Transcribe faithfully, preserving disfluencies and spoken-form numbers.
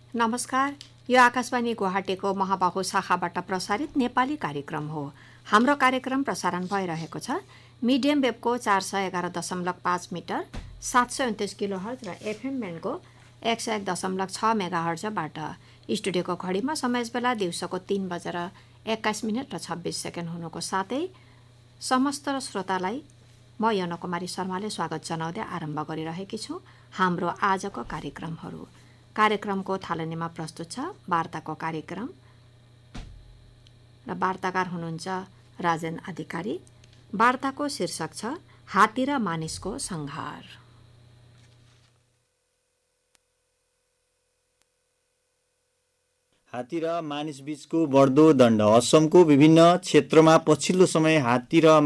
नमस्कार, यो आकाशवाणी गुवाहाटीको महाबाहु शाखाबाट प्रसारित नेपाली कार्यक्रम हो। हाम्रो कार्यक्रम प्रसारण भइरहेको छ मिडियम वेबको चार सय एघार दशमलव पाँच मिटर सात सय उन्तिस किलो हर्ज र एफएम ब्यान्डको एक सय एक दशमलव छ मेगा हर्जबाट। स्टुडियोको घडीमा समय बेला दिउँसोको तीन बजेर एक्काइस मिनट र छब्बिस सेकेन्ड हुनुको साथै समस्त श्रोतालाई म यना कुमारी शर्माले स्वागत जनाउँदै आरम्भ गरिरहेकी छु हाम्रो आजको कार्यक्रमहरू। कार्यक्रमको थालनीमा प्रस्तुत छ वार्ताको कार्यक्रम र वार्ताकार हुनुहुन्छ राजेन अधिकारी। वार्ताको शीर्षक छ हात्ती र मानिसको संहार। हात्ती र मानिस बीचको बढ्दो दण्ड। असमको विभिन्न क्षेत्रमा पछिल्लो समय हात्ती र